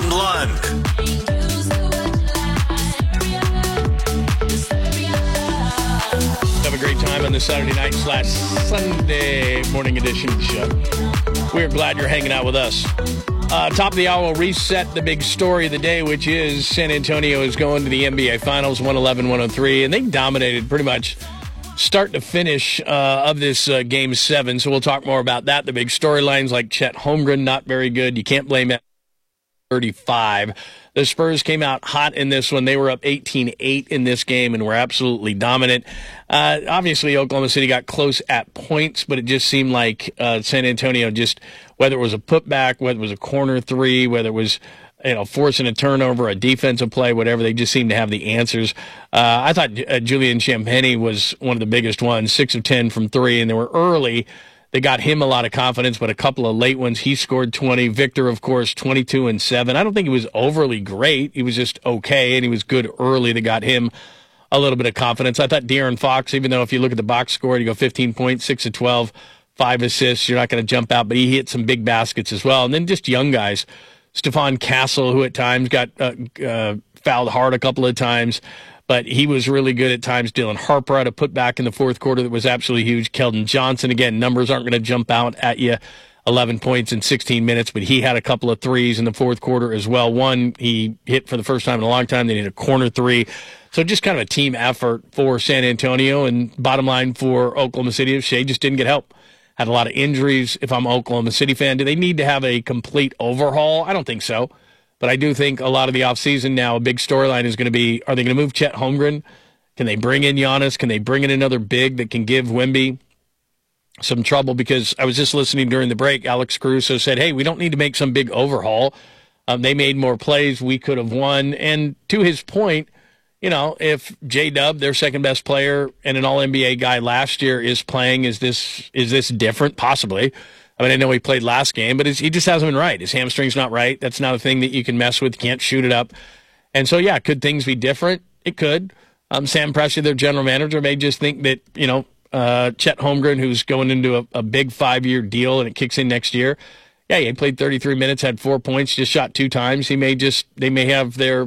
John Lund. Have a great time on the Saturday night / Sunday morning edition of the show. We're glad you're hanging out with us. Top of the hour, we'll reset the big story of the day, which is San Antonio is going to the NBA Finals, 111-103, and they dominated pretty much start to finish of this Game 7, so we'll talk more about that. The big storylines like Chet Holmgren, not very good. You can't blame it. 35. The Spurs came out hot in this one. They were up 18-8 in this game and were absolutely dominant. Obviously, Oklahoma City got close at points, but it just seemed like San Antonio just, whether it was a putback, whether it was a corner three, whether it was forcing a turnover, a defensive play, whatever, they just seemed to have the answers. I thought Julian Champagnie was one of the biggest ones, 6 of 10 from three, and they were early. They got him a lot of confidence, but a couple of late ones. He scored 20. Victor, of course, 22 and 7. I don't think he was overly great. He was just okay, and he was good early. They got him a little bit of confidence. I thought De'Aaron Fox, even though if you look at the box score, you go 15 points, 6 of 12, 5 assists. You're not going to jump out, but he hit some big baskets as well. And then just young guys. Stephon Castle, who at times got fouled hard a couple of times, but he was really good at times. Dylan Harper had a putback in the fourth quarter that was absolutely huge. Keldon Johnson, again, numbers aren't going to jump out at you. 11 points in 16 minutes, but he had a couple of threes in the fourth quarter as well. One he hit for the first time in a long time. They need a corner three. So just kind of a team effort for San Antonio. And bottom line for Oklahoma City, Shea just didn't get help. Had a lot of injuries. If I'm an Oklahoma City fan, do they need to have a complete overhaul? I don't think so. But I do think a lot of the offseason now, a big storyline is going to be, are they going to move Chet Holmgren? Can they bring in Giannis? Can they bring in another big that can give Wemby some trouble? Because I was just listening during the break, Alex Caruso said, hey, we don't need to make some big overhaul. They made more plays. We could have won. And to his point, if J-Dub, their second best player and an All-NBA guy last year, is playing, is this different? Possibly. I mean, I know he played last game, but he just hasn't been right. His hamstring's not right. That's not a thing that you can mess with. You can't shoot it up. And so, yeah, could things be different? It could. Sam Presti, their general manager, may just think that, Chet Holmgren, who's going into a big 5-year deal and it kicks in next year, yeah, he played 33 minutes, had 4 points, just shot 2 times. They may have their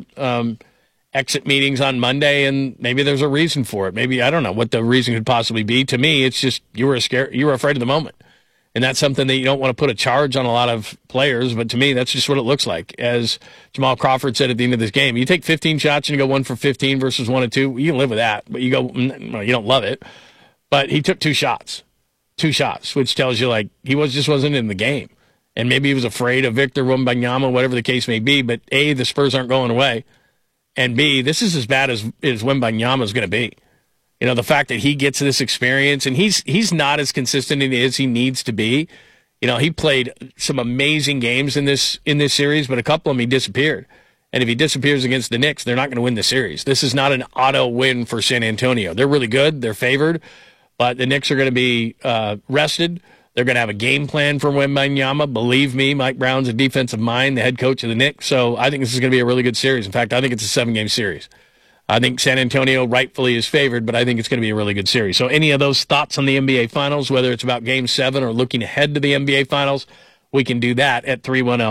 exit meetings on Monday, and maybe there's a reason for it. Maybe, I don't know what the reason could possibly be. To me, it's just you were afraid of the moment. And that's something that you don't want to put a charge on a lot of players, but to me, that's just what it looks like. As Jamal Crawford said at the end of this game, you take 15 shots and you go 1 for 15 versus 1 of 2. You can live with that, but you don't love it. But he took 2 shots, which tells you he just wasn't in the game. And maybe he was afraid of Victor Wembanyama, whatever the case may be. But A, the Spurs aren't going away, and B, this is as bad as Wembanyama is going to be. The fact that he gets this experience, and he's not as consistent as he needs to be. He played some amazing games in this series, but a couple of them he disappeared. And if he disappears against the Knicks, they're not going to win the series. This is not an auto win for San Antonio. They're really good. They're favored, but the Knicks are going to be rested. They're going to have a game plan for Wembanyama. Believe me, Mike Brown's a defensive mind, the head coach of the Knicks. So I think this is going to be a really good series. In fact, I think it's a 7-game series. I think San Antonio rightfully is favored, but I think it's going to be a really good series. So any of those thoughts on the NBA Finals, whether it's about Game 7 or looking ahead to the NBA Finals, we can do that at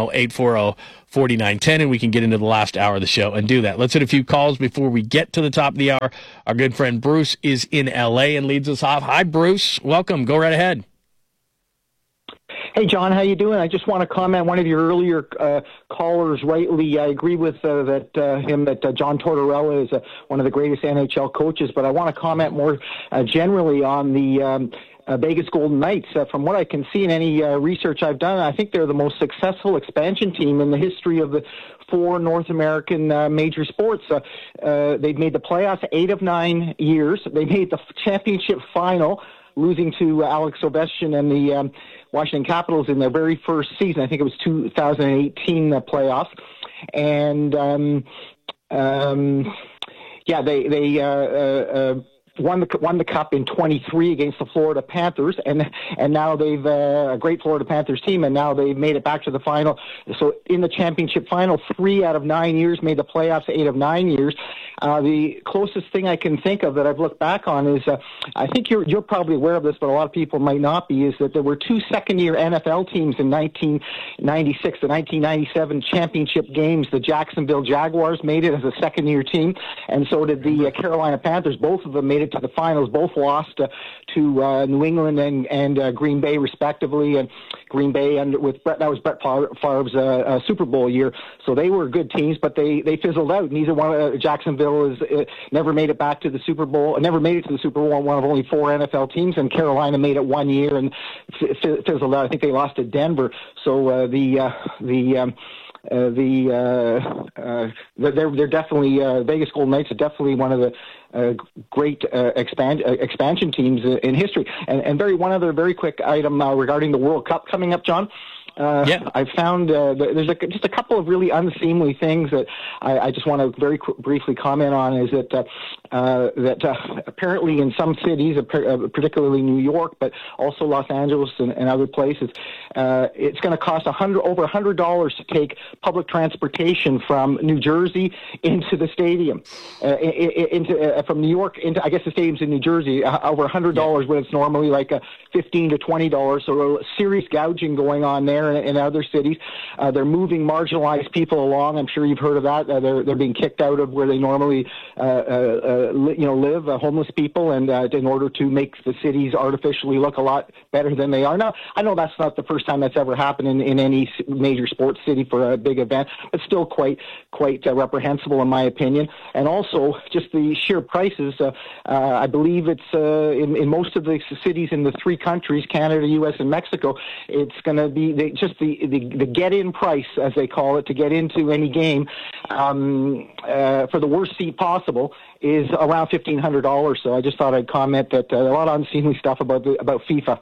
310-840-4910, and we can get into the last hour of the show and do that. Let's hit a few calls before we get to the top of the hour. Our good friend Bruce is in L.A. and leads us off. Hi, Bruce. Welcome. Go right ahead. Hey, John, how you doing? I just want to comment. One of your earlier callers rightly agree with that John Tortorella is one of the greatest NHL coaches, but I want to comment more generally on the Vegas Golden Knights. From what I can see in any research I've done, I think they're the most successful expansion team in the history of the 4 North American major sports. They've made the playoffs 8 of 9 years. They made the championship final, losing to Alex Ovechkin and the Washington Capitals in their very first season. I think it was 2018 playoffs. And, they won the cup in 23 against the Florida Panthers, and now they've a great Florida Panthers team, and now they've made it back to the final. So in the championship final, 3 out of 9 years, made the playoffs 8 of 9 years. The closest thing I can think of that I've looked back on is, I think you're probably aware of this, but a lot of people might not be, is that there were two second-year NFL teams in 1996, the 1997 championship games. The Jacksonville Jaguars made it as a second-year team, and so did the Carolina Panthers. Both of them made it to the finals. Both lost to New England and Green Bay, respectively. And Green Bay, and that was Brett Favre's Super Bowl year. So they were good teams, but they fizzled out. Neither one. Jacksonville never made it back to the Super Bowl. Never made it to the Super Bowl. One of only 4 NFL teams, and Carolina made it 1 year and fizzled out. I think they lost to Denver. So they're definitely Vegas Golden Knights are definitely one of the great expansion teams in history. And one other very quick item regarding the World Cup coming up, John. I found there's just a couple of really unseemly things that I just want to very briefly comment on. Is that apparently in some cities, particularly New York, but also Los Angeles and other places, it's going to cost over $100 to take public transportation from New Jersey into the stadium, from New York into, I guess the stadium's in New Jersey, over $100 when it's normally like $15 to $20. So serious gouging going on there. In other cities, they're moving marginalized people along. I'm sure you've heard of that. They're being kicked out of where they normally live, homeless people, and in order to make the cities artificially look a lot better than they are. Now, I know that's not the first time that's ever happened in any major sports city for a big event, but still quite reprehensible in my opinion. And also just the sheer prices. I believe it's in most of the cities in the 3 countries, Canada, U.S., and Mexico, it's going to be the get-in price, as they call it, to get into any game for the worst seat possible is around $1,500. So I just thought I'd comment that a lot of unseemly stuff about FIFA.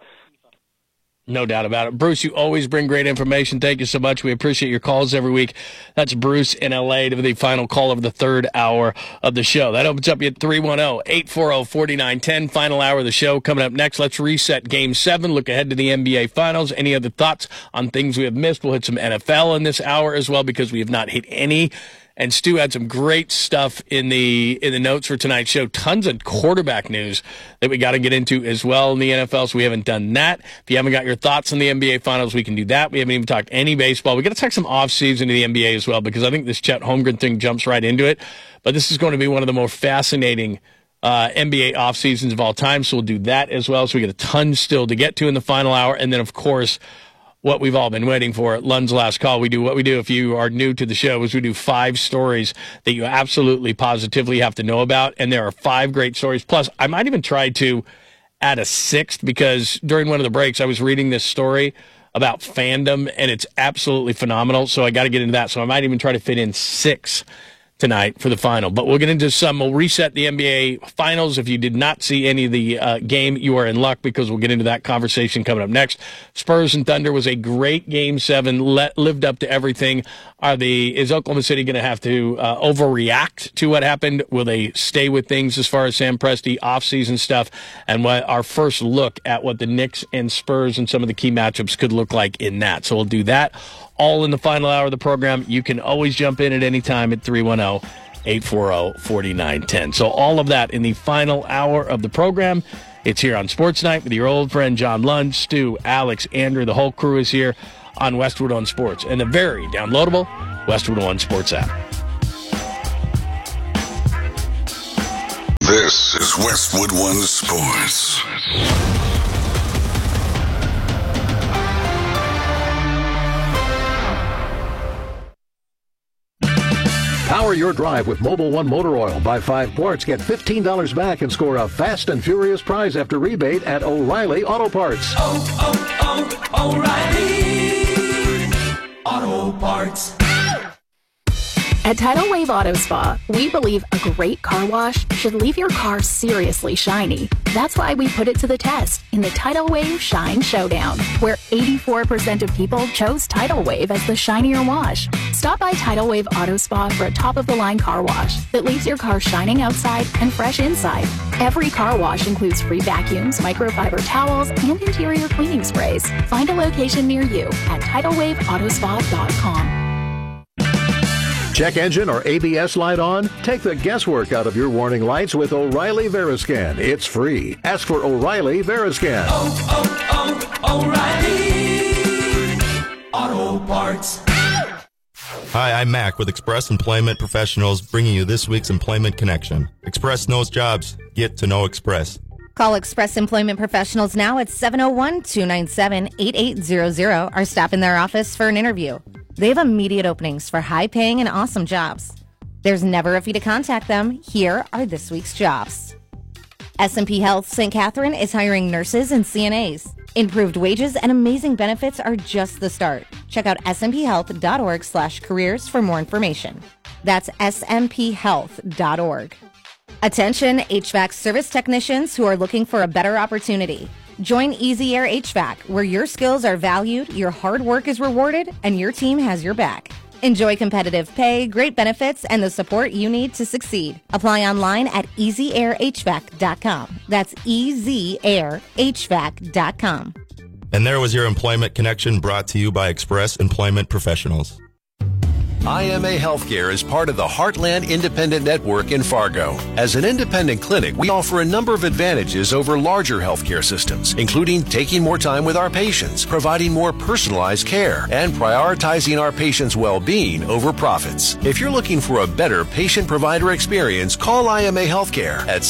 No doubt about it. Bruce, you always bring great information. Thank you so much. We appreciate your calls every week. That's Bruce in L.A. to the final call of the third hour of the show. That opens up at 310-840-4910. Final hour of the show coming up next. Let's reset Game 7. Look ahead to the NBA Finals. Any other thoughts on things we have missed? We'll hit some NFL in this hour as well because we have not hit any. And Stu had some great stuff in the notes for tonight's show. Tons of quarterback news that we got to get into as well in the NFL, so we haven't done that. If you haven't got your thoughts on the NBA Finals, we can do that. We haven't even talked any baseball. We got to talk some offseason to the NBA as well because I think this Chet Holmgren thing jumps right into it. But this is going to be one of the more fascinating NBA off seasons of all time, so we'll do that as well. So we got a ton still to get to in the final hour. And then, of course, what we've all been waiting for, Lund's Last Call. We do what we do if you are new to the show is we do 5 stories that you absolutely positively have to know about. And there are 5 great stories. Plus, I might even try to add a 6th because during one of the breaks, I was reading this story about fandom and it's absolutely phenomenal. So I got to get into that. So I might even try to fit in 6 tonight for the final. But we'll get into some. We'll reset the NBA Finals. If you did not see any of the game, you are in luck because we'll get into that conversation coming up next. Spurs and Thunder was a great Game 7, lived up to everything. Is Oklahoma City going to have to overreact to what happened? Will they stay with things as far as Sam Presti offseason stuff? And our first look at what the Knicks and Spurs and some of the key matchups could look like in that. So we'll do that all in the final hour of the program. You can always jump in at any time at 310-840-4910. So all of that in the final hour of the program. It's here on Sports Night with your old friend John Lund, Stu, Alex, Andrew. The whole crew is here on Westwood One Sports and the very downloadable Westwood One Sports app. This is Westwood One Sports. Power your drive with Mobil 1 Motor Oil. Buy 5 quarts, get $15 back and score a fast and furious prize after rebate at O'Reilly Auto Parts. O'Reilly Auto Parts. At Tidal Wave Auto Spa, we believe a great car wash should leave your car seriously shiny. That's why we put it to the test in the Tidal Wave Shine Showdown, where 84% of people chose Tidal Wave as the shinier wash. Stop by Tidal Wave Auto Spa for a top-of-the-line car wash that leaves your car shining outside and fresh inside. Every car wash includes free vacuums, microfiber towels, and interior cleaning sprays. Find a location near you at TidalWaveAutospa.com. Check engine or ABS light on? Take the guesswork out of your warning lights with O'Reilly Veriscan. It's free. Ask for O'Reilly Veriscan. O'Reilly Auto Parts. Hi, I'm Mac with Express Employment Professionals, bringing you this week's Employment Connection. Express knows jobs. Get to know Express. Call Express Employment Professionals now at 701-297-8800 or stop in their office for an interview. They have immediate openings for high-paying and awesome jobs. There's never a fee to contact them. Here are this week's jobs. S&P Health St. Catherine is hiring nurses and CNAs. Improved wages and amazing benefits are just the start. Check out smphealth.org/careers for more information. That's smphealth.org. Attention HVAC service technicians who are looking for a better opportunity. Join Easy Air HVAC, where your skills are valued, your hard work is rewarded, and your team has your back. Enjoy competitive pay, great benefits, and the support you need to succeed. Apply online at easyairhvac.com. That's easyairhvac.com. And there was your Employment Connection, brought to you by Express Employment Professionals. IMA Healthcare is part of the Heartland Independent Network in Fargo. As an independent clinic, we offer a number of advantages over larger healthcare systems, including taking more time with our patients, providing more personalized care, and prioritizing our patients' well-being over profits. If you're looking for a better patient-provider experience, call IMA Healthcare at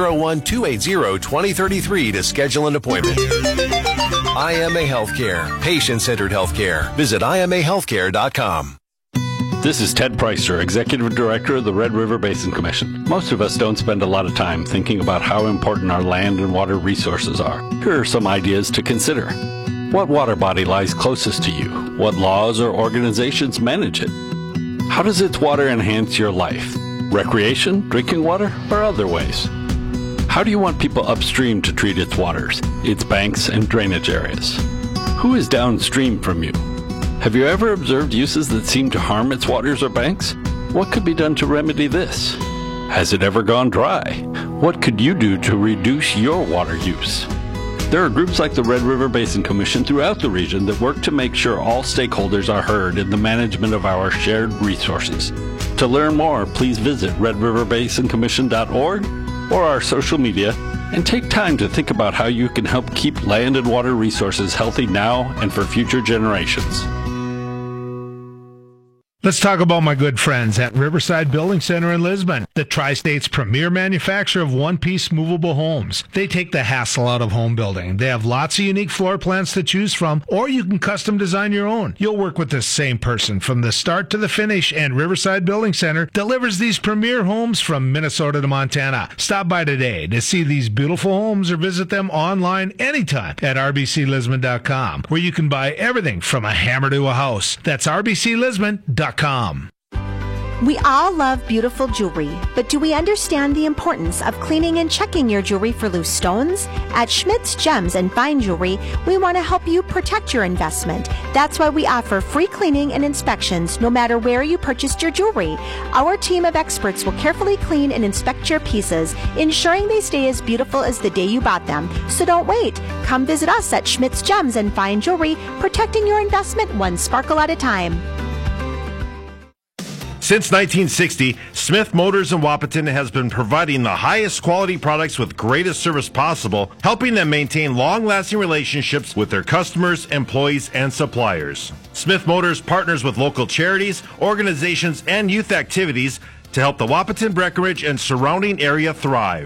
701-280-2033 to schedule an appointment. IMA Healthcare, patient-centered healthcare. Visit IMAHealthcare.com. This is Ted Preister, Executive Director of the Red River Basin Commission. Most of us don't spend a lot of time thinking about how important our land and water resources are. Here are some ideas to consider. What water body lies closest to you? What laws or organizations manage it? How does its water enhance your life? Recreation, drinking water, or other ways? How do you want people upstream to treat its waters, its banks and drainage areas? Who is downstream from you? Have you ever observed uses that seem to harm its waters or banks? What could be done to remedy this? Has it ever gone dry? What could you do to reduce your water use? There are groups like the Red River Basin Commission throughout the region that work to make sure all stakeholders are heard in the management of our shared resources. To learn more, please visit redriverbasincommission.org or our social media, and take time to think about how you can help keep land and water resources healthy now and for future generations. Let's talk about my good friends at Riverside Building Center in Lisbon, the Tri-State's premier manufacturer of one-piece movable homes. They take the hassle out of home building. They have lots of unique floor plans to choose from, or you can custom design your own. You'll work with the same person from the start to the finish, and Riverside Building Center delivers these premier homes from Minnesota to Montana. Stop by today to see these beautiful homes or visit them online anytime at rbclisbon.com, where you can buy everything from a hammer to a house. That's rbclisbon.com. We all love beautiful jewelry, but do we understand the importance of cleaning and checking your jewelry for loose stones? At Schmidt's Gems and Fine Jewelry, we want to help you protect your investment. That's why we offer free cleaning and inspections no matter where you purchased your jewelry. Our team of experts will carefully clean and inspect your pieces, ensuring they stay as beautiful as the day you bought them. So don't wait. Come visit us at Schmidt's Gems and Fine Jewelry, protecting your investment one sparkle at a time. Since 1960, Smith Motors in Wahpeton has been providing the highest quality products with greatest service possible, helping them maintain long-lasting relationships with their customers, employees, and suppliers. Smith Motors partners with local charities, organizations, and youth activities to help the Wahpeton, Breckenridge, and surrounding area thrive.